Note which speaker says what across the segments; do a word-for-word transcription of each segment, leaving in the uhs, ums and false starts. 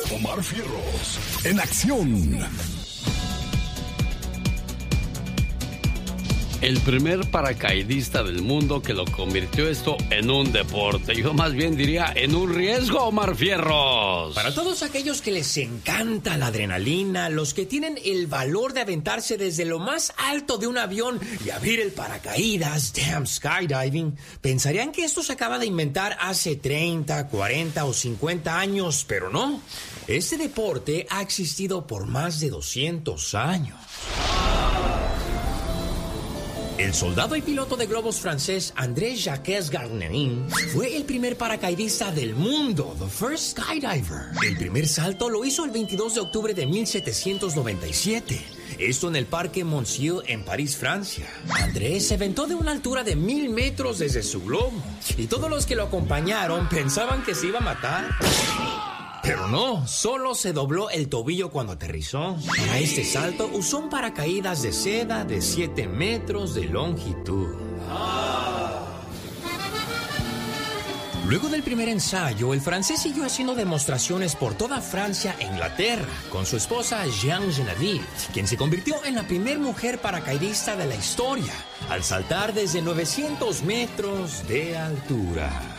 Speaker 1: Omar Fierros, en acción.
Speaker 2: El primer paracaidista del mundo que lo convirtió esto en un deporte. Yo más bien diría en un riesgo, Omar Fierros.
Speaker 3: Para todos aquellos que les encanta la adrenalina, los que tienen el valor de aventarse desde lo más alto de un avión y abrir el paracaídas, damn skydiving, pensarían que esto se acaba de inventar hace treinta, cuarenta o cincuenta años, pero no. Este deporte ha existido por más de doscientos años. El soldado y piloto de globos francés André-Jacques Garnerin fue el primer paracaidista del mundo, the first skydiver. El primer salto lo hizo el veintidós de octubre de mil setecientos noventa y siete. Esto en el Parque Monceau en París, Francia. André se aventó de una altura de mil metros desde su globo y todos los que lo acompañaron pensaban que se iba a matar. Pero no, solo se dobló el tobillo cuando aterrizó. Para este salto usó un paracaídas de seda de siete metros de longitud. Luego del primer ensayo, el francés siguió haciendo demostraciones por toda Francia e Inglaterra con su esposa Jeanne Genevieve, quien se convirtió en la primera mujer paracaidista de la historia al saltar desde novecientos metros de altura.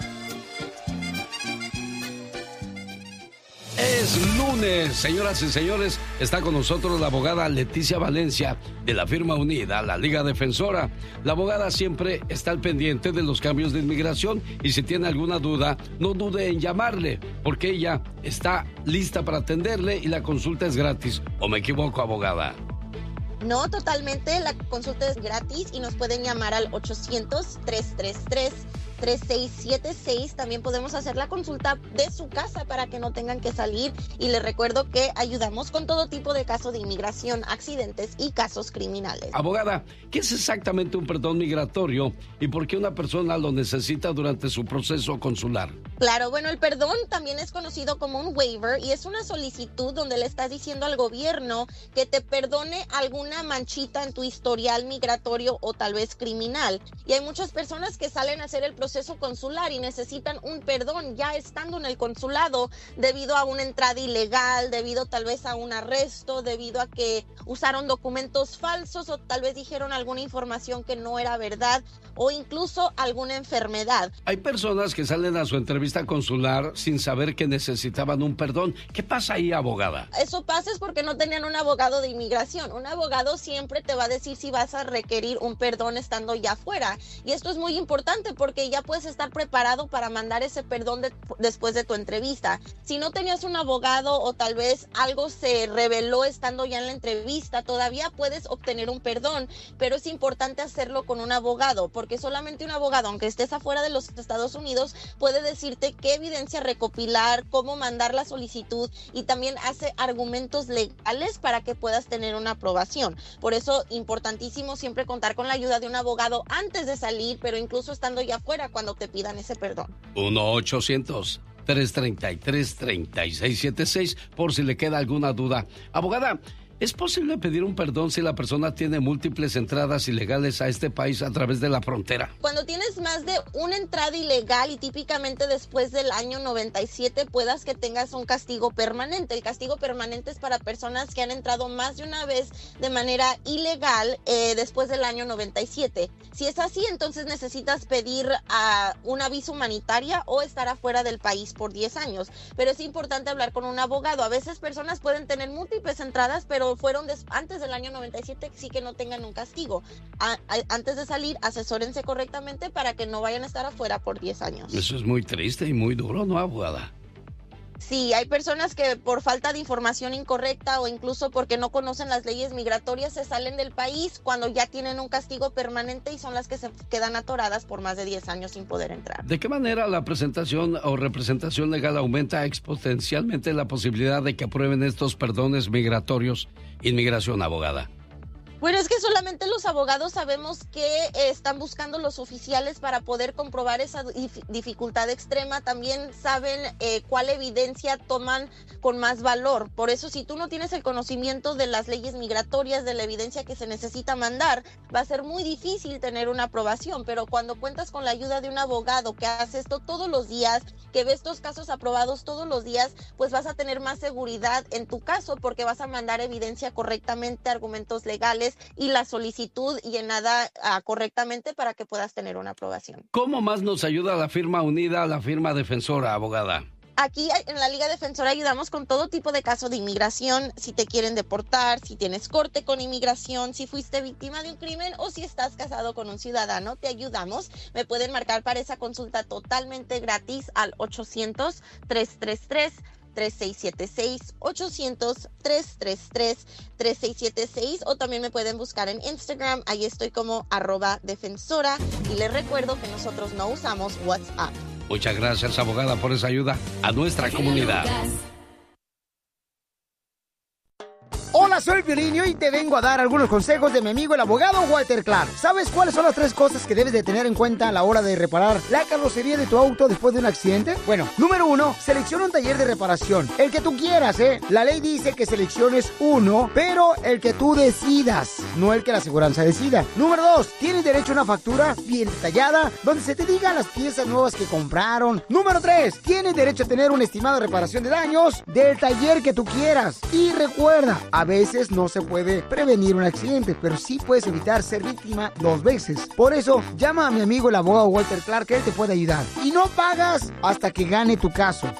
Speaker 2: Es lunes, señoras y señores, está con nosotros la abogada Leticia Valencia de la firma Unida, la Liga Defensora. La abogada siempre está al pendiente de los cambios de inmigración y si tiene alguna duda, no dude en llamarle, porque ella está lista para atenderle y la consulta es gratis. ¿O me equivoco, abogada?
Speaker 4: No, totalmente, la consulta es gratis y nos pueden llamar al ochocientos, tres tres tres, tres seis siete seis. También podemos hacer la consulta de su casa para que no tengan que salir. Y les recuerdo que ayudamos con todo tipo de casos de inmigración, accidentes y casos criminales.
Speaker 2: Abogada, ¿qué es exactamente un perdón migratorio y por qué una persona lo necesita durante su proceso consular?
Speaker 4: Claro, bueno, el perdón también es conocido como un waiver y es una solicitud donde le estás diciendo al gobierno que te perdone alguna manchita en tu historial migratorio o tal vez criminal. Y hay muchas personas que salen a hacer el proceso consular y necesitan un perdón ya estando en el consulado debido a una entrada ilegal, debido tal vez a un arresto, debido a que usaron documentos falsos o tal vez dijeron alguna información que no era verdad o incluso alguna enfermedad.
Speaker 2: Hay personas que salen a su entrevista consular sin saber que necesitaban un perdón. ¿Qué pasa ahí, abogada?
Speaker 4: Eso pasa es porque no tenían un abogado de inmigración. Un abogado siempre te va a decir si vas a requerir un perdón estando ya afuera. Y esto es muy importante porque ya puedes estar preparado para mandar ese perdón de, después de tu entrevista. Si no tenías un abogado o tal vez algo se reveló estando ya en la entrevista, todavía puedes obtener un perdón, pero es importante hacerlo con un abogado porque solamente un abogado, aunque estés afuera de los Estados Unidos, puede decirte qué evidencia recopilar, cómo mandar la solicitud y también hace argumentos legales para que puedas tener una aprobación. Por eso, importantísimo siempre contar con la ayuda de un abogado antes de salir, pero incluso estando ya afuera cuando te pidan ese perdón.
Speaker 2: uno ochocientos, tres treinta y tres, treinta y seis setenta y seis por si le queda alguna duda. Abogada, ¿es posible pedir un perdón si la persona tiene múltiples entradas ilegales a este país a través de la frontera?
Speaker 4: Cuando tienes más de una entrada ilegal y típicamente después del año noventa y siete puedas que tengas un castigo permanente. El castigo permanente es para personas que han entrado más de una vez de manera ilegal eh, después del año noventa y siete. Si es así, entonces necesitas pedir uh, una visa humanitaria o estar afuera del país por diez años. Pero es importante hablar con un abogado. A veces personas pueden tener múltiples entradas, pero fueron des- antes del año noventa y siete, sí que no tengan un castigo. A- a- antes de salir, asesórense correctamente para que no vayan a estar afuera por diez años.
Speaker 2: Eso es muy triste y muy duro, ¿no, abogada?
Speaker 4: Sí, hay personas que por falta de información incorrecta o incluso porque no conocen las leyes migratorias se salen del país cuando ya tienen un castigo permanente y son las que se quedan atoradas por más de diez años sin poder entrar.
Speaker 2: ¿De qué manera la presentación o representación legal aumenta exponencialmente la posibilidad de que aprueben estos perdones migratorios? Inmigración, abogada.
Speaker 4: Bueno, es que solamente los abogados sabemos que eh, están buscando los oficiales para poder comprobar esa dif- dificultad extrema. También saben eh, cuál evidencia toman con más valor. Por eso, si tú no tienes el conocimiento de las leyes migratorias, de la evidencia que se necesita mandar, va a ser muy difícil tener una aprobación. Pero cuando cuentas con la ayuda de un abogado que hace esto todos los días, que ve estos casos aprobados todos los días, pues vas a tener más seguridad en tu caso, porque vas a mandar evidencia correctamente, argumentos legales y la solicitud llenada uh, correctamente para que puedas tener una aprobación.
Speaker 2: ¿Cómo más nos ayuda la firma unida, la firma defensora, abogada?
Speaker 4: Aquí en la Liga Defensora ayudamos con todo tipo de caso de inmigración, si te quieren deportar, si tienes corte con inmigración, si fuiste víctima de un crimen o si estás casado con un ciudadano, te ayudamos. Me pueden marcar para esa consulta totalmente gratis al ochocientos, trescientos treinta y tres, treinta y seis setenta y seis, ochocientos, trescientos treinta y tres, treinta y seis setenta y seis, o también me pueden buscar en Instagram, ahí estoy como arroba defensora, y les recuerdo que nosotros no usamos WhatsApp.
Speaker 2: Muchas gracias, abogada, por esa ayuda a nuestra comunidad.
Speaker 5: Hola, soy Piolín y hoy te vengo a dar algunos consejos de mi amigo el abogado Walter Clark. ¿Sabes cuáles son las tres cosas que debes de tener en cuenta a la hora de reparar la carrocería de tu auto después de un accidente? Bueno, número uno, selecciona un taller de reparación. El que tú quieras, ¿eh? La ley dice que selecciones uno, pero el que tú decidas, no el que la aseguranza decida. Número dos, tienes derecho a una factura bien detallada, donde se te digan las piezas nuevas que compraron. Número tres, tienes derecho a tener una estimada reparación de daños del taller que tú quieras. Y recuerda, a veces no se puede prevenir un accidente, pero sí puedes evitar ser víctima dos veces. Por eso, llama a mi amigo el abogado Walter Clark, que él te puede ayudar. Y no pagas hasta que gane tu caso.